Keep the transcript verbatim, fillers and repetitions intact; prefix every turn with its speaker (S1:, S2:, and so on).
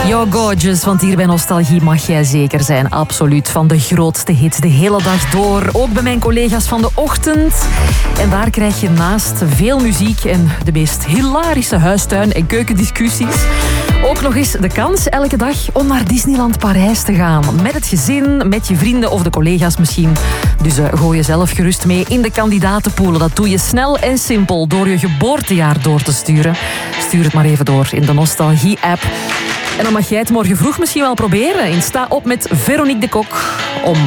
S1: You're gorgeous, want hier bij Nostalgie mag jij zeker zijn. Absoluut, van de grootste hits de hele dag door. Ook bij mijn collega's van de ochtend. En daar krijg je naast veel muziek en de meest hilarische huistuin- en keukendiscussies ook nog eens de kans elke dag om naar Disneyland Parijs te gaan. Met het gezin, met je vrienden of de collega's misschien. Dus uh, gooi jezelf gerust mee in de kandidatenpoelen. Dat doe je snel en simpel door je geboortejaar door te sturen. Stuur het maar even door in de Nostalgie-app. En dan mag jij het morgen vroeg misschien wel proberen in Sta op met Veronique de Kok om